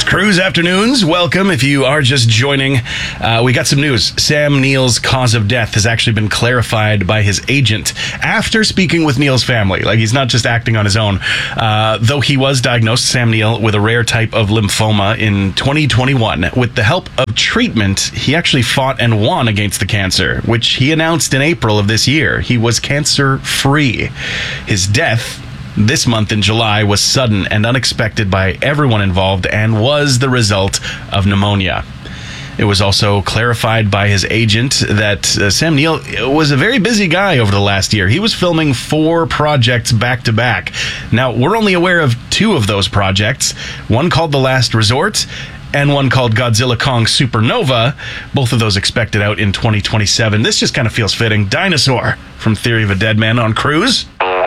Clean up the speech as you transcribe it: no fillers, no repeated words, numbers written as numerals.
Cruise Afternoons, welcome. If you are just joining, we got some news. Sam Neill's cause of death has actually been clarified by his agent after speaking with Neill's family. Like, he's not just acting on his own. Though he was diagnosed, Sam Neill, with a rare type of lymphoma in 2021. With the help of treatment, he actually fought and won against the cancer, which he announced in April of this year. He was cancer-free. His death this month in July was sudden and unexpected by everyone involved and was the result of pneumonia. It was also clarified by his agent that Sam Neill was a very busy guy over the last year. He was filming 4 projects back to back. Now, we're only aware of 2 of those projects, one called The Last Resort and one called Godzilla Kong Supernova. Both of those expected out in 2027. This just kind of feels fitting. Dinosaur from Theory of a Dead Man on Cruise.